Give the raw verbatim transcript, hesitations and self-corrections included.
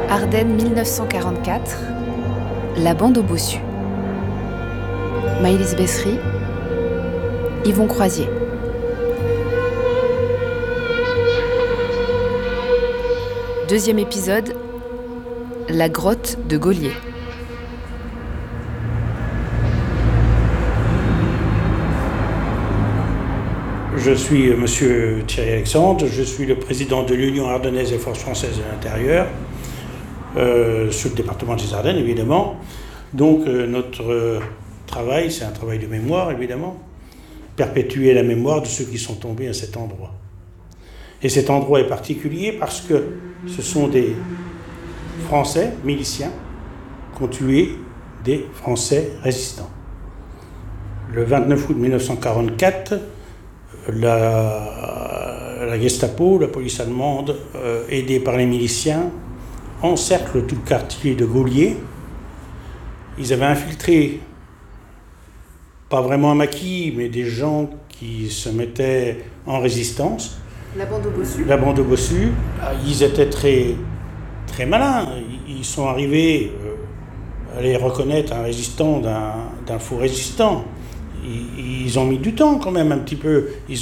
Ardennes mille neuf cent quarante-quatre, la bande au bossu. Maëlys Bessery, Yvon Croisier. Deuxième épisode, la grotte de Gaulier. Je suis monsieur Thierry Alexandre, je suis le président de l'Union ardennaise des forces françaises de l'intérieur, euh, sur le département des Ardennes évidemment. Donc euh, notre euh, travail, c'est un travail de mémoire évidemment, perpétuer la mémoire de ceux qui sont tombés à cet endroit. Et cet endroit est particulier parce que ce sont des Français miliciens qui ont tué des Français résistants. Le vingt-neuf août mille neuf cent quarante-quatre, La, la Gestapo, la police allemande, euh, aidée par les miliciens, encercle tout le quartier de Gaulier. Ils avaient infiltré, pas vraiment un maquis, mais des gens qui se mettaient en résistance. La bande au bossu. La bande au bossu. Ils étaient très, très malins. Ils sont arrivés euh, à les reconnaître un résistant d'un, d'un faux résistant. Ils ont mis du temps quand même un petit peu. Ils